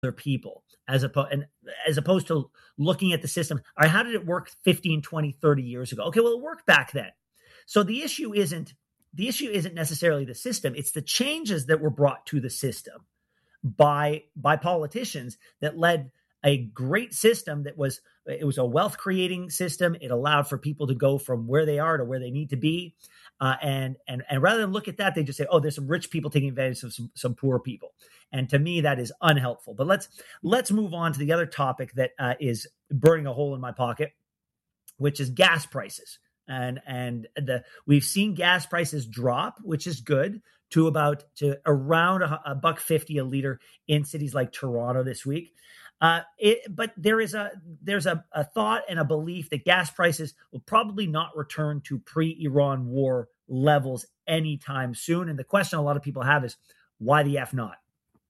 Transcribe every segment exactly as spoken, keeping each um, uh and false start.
other people as opposed and as opposed to looking at the system. All right, how did it work fifteen, twenty, thirty years ago? Okay, well, it worked back then. So the issue isn't the issue isn't necessarily the system. It's the changes that were brought to the system by by politicians that led a great system that was it was a wealth creating system. It allowed for people to go from where they are to where they need to be. Uh, and and and rather than look at that, they just say, oh, there's some rich people taking advantage of some, some poor people. And to me, that is unhelpful. But let's let's move on to the other topic that uh, is burning a hole in my pocket, which is gas prices. And and the we've seen gas prices drop, which is good, to about to around a, a buck fifty a liter in cities like Toronto this week. Uh, it, but there is a there's a, a thought and a belief that gas prices will probably not return to pre-Iran war levels anytime soon. And the question a lot of people have is, why the F not?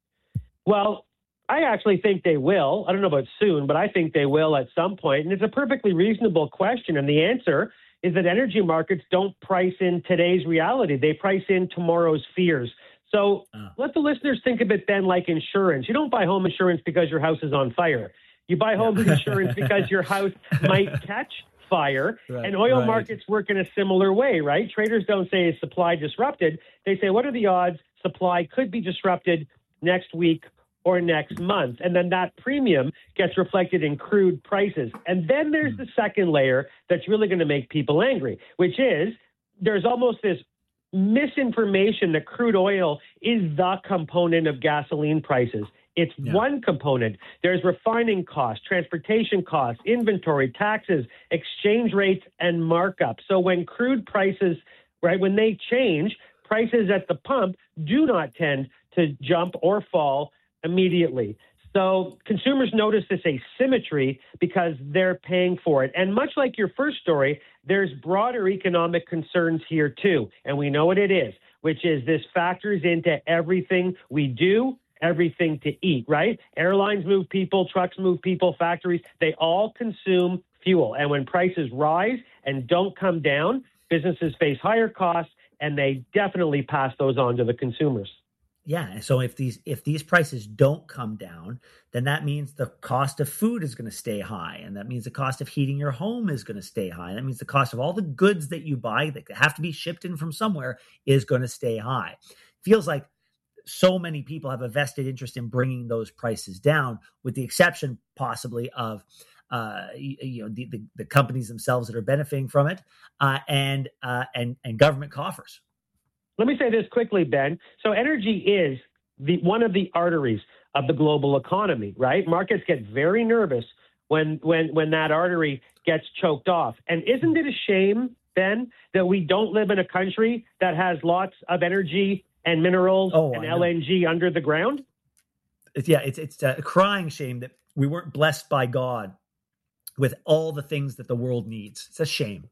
Well, I actually think they will. I don't know about soon, but I think they will at some point. And it's a perfectly reasonable question. And the answer is that energy markets don't price in today's reality. They price in tomorrow's fears. So uh. let the listeners think of it then like insurance. You don't buy home insurance because your house is on fire. You buy home yeah. insurance because your house might catch fire. Right, and oil right. markets work in a similar way, right? Traders don't say is supply disrupted. They say, what are the odds supply could be disrupted next week or next month? And then that premium gets reflected in crude prices. And then there's mm. the second layer that's really going to make people angry, which is there's almost this misinformation that crude oil is the component of gasoline prices. It's yeah. one component. There's refining costs, transportation costs, inventory, taxes, exchange rates, and markup. So when crude prices, right, when they change, prices at the pump do not tend to jump or fall immediately. So consumers notice this asymmetry because they're paying for it. And much like your first story, there's broader economic concerns here too. And we know what it is, which is this factors into everything we do, everything to eat, right? Airlines move people, trucks move people, factories, they all consume fuel. And when prices rise and don't come down, businesses face higher costs, and they definitely pass those on to the consumers. Yeah. So if these if these prices don't come down, then that means the cost of food is going to stay high. And that means the cost of heating your home is going to stay high. That means the cost of all the goods that you buy that have to be shipped in from somewhere is going to stay high. Feels like so many people have a vested interest in bringing those prices down, with the exception possibly of uh, you, you know the, the, the companies themselves that are benefiting from it uh, and uh, and and government coffers. Let me say this quickly, Ben. So energy is the one of the arteries of the global economy, right? Markets get very nervous when when when that artery gets choked off. And isn't it a shame, Ben, that we don't live in a country that has lots of energy and minerals oh, and L N G under the ground? It's, yeah, it's it's a crying shame that we weren't blessed by God with all the things that the world needs. It's a shame.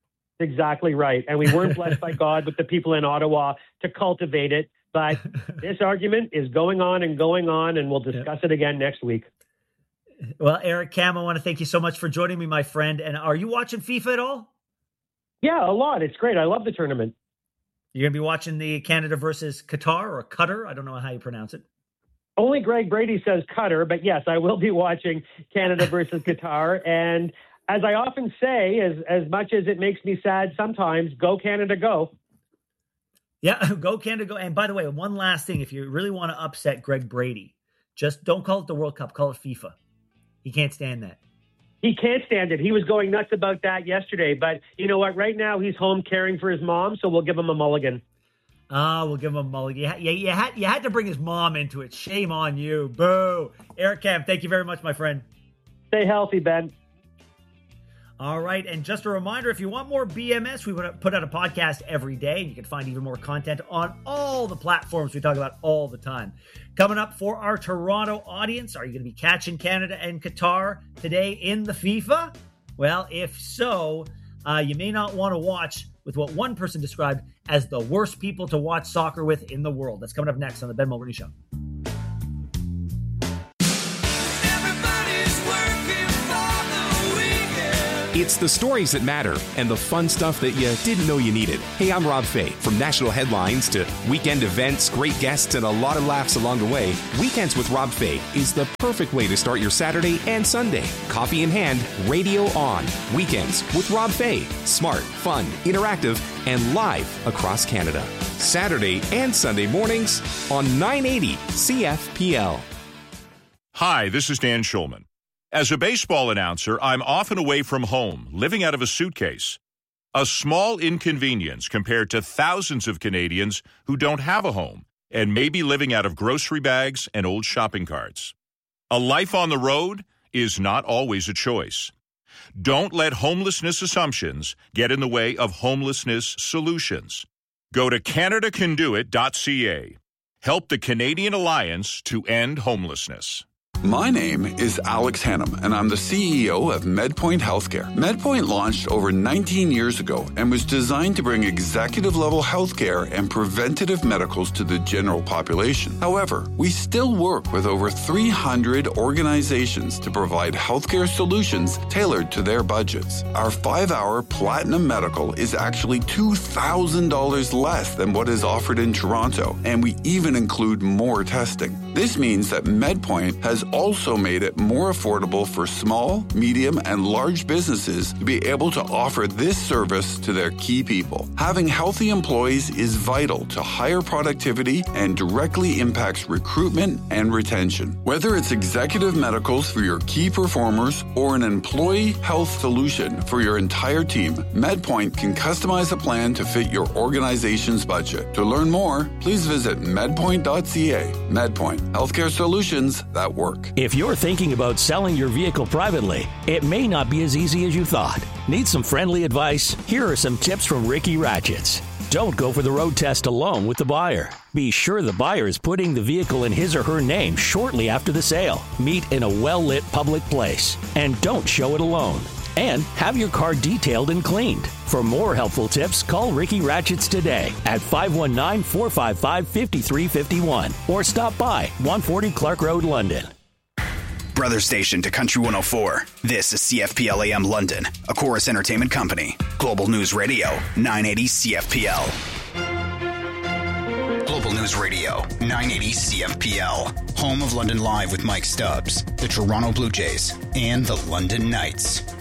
Exactly right. And we weren't blessed by God with the people in Ottawa to cultivate it. But this argument is going on and going on, and we'll discuss it again next week. Well, Eric Kam, I want to thank you so much for joining me, my friend. And are you watching FIFA at all? Yeah, a lot. It's great. I love the tournament. You're going to be watching the Canada versus Qatar or Qatar. I don't know how you pronounce it. Only Greg Brady says Qatar, but yes, I will be watching Canada versus Qatar. And as I often say, as as much as it makes me sad sometimes, go Canada, go. Yeah, go Canada, go. And by the way, one last thing, if you really want to upset Greg Brady, just don't call it the World Cup, call it FIFA. He can't stand that. He can't stand it. He was going nuts about that yesterday. But you know what? Right now, he's home caring for his mom, so we'll give him a mulligan. Ah, oh, we'll give him a mulligan. You, ha- you, you, had, you had to bring his mom into it. Shame on you. Boo. Eric Kam, thank you very much, my friend. Stay healthy, Ben. All right. And just a reminder, if you want more B M S, we put out a podcast every day. And you can find even more content on all the platforms we talk about all the time. Coming up for our Toronto audience, are you going to be catching Canada and Qatar today in the FIFA? Well, if so, uh, you may not want to watch with what one person described as the worst people to watch soccer with in the world. That's coming up next on the Ben Mulroney Show. It's the stories that matter and the fun stuff that you didn't know you needed. Hey, I'm Rob Fay. From national headlines to weekend events, great guests, and a lot of laughs along the way, Weekends with Rob Fay is the perfect way to start your Saturday and Sunday. Coffee in hand, radio on. Weekends with Rob Fay. Smart, fun, interactive, and live across Canada. Saturday and Sunday mornings on nine eighty C F P L. Hi, this is Dan Schulman. As a baseball announcer, I'm often away from home, living out of a suitcase. A small inconvenience compared to thousands of Canadians who don't have a home and may be living out of grocery bags and old shopping carts. A life on the road is not always a choice. Don't let homelessness assumptions get in the way of homelessness solutions. Go to canada can do it dot c a. Help the Canadian Alliance to End Homelessness. My name is Alex Hannum, and I'm the C E O of MedPoint Healthcare. MedPoint launched over nineteen years ago and was designed to bring executive-level healthcare and preventative medicals to the general population. However, we still work with over three hundred organizations to provide healthcare solutions tailored to their budgets. Our five-hour Platinum Medical is actually two thousand dollars less than what is offered in Toronto, and we even include more testing. This means that MedPoint has also made it more affordable for small, medium, and large businesses to be able to offer this service to their key people. Having healthy employees is vital to higher productivity and directly impacts recruitment and retention. Whether it's executive medicals for your key performers or an employee health solution for your entire team, MedPoint can customize a plan to fit your organization's budget. To learn more, please visit medpoint dot c a. MedPoint, healthcare solutions that work. If you're thinking about selling your vehicle privately, it may not be as easy as you thought. Need some friendly advice? Here are some tips from Ricky Ratchets. Don't go for the road test alone with the buyer. Be sure the buyer is putting the vehicle in his or her name shortly after the sale. Meet in a well-lit public place. And don't show it alone. And have your car detailed and cleaned. For more helpful tips, call Ricky Ratchets today at five one nine, four five five, five three five one or stop by one forty Clark Road, London. Brother station to Country one oh four. This is C F P L A M London, a Chorus Entertainment Company. Global News Radio, nine eighty C F P L. Global News Radio, nine eighty C F P L. Home of London Live with Mike Stubbs, the Toronto Blue Jays, and the London Knights.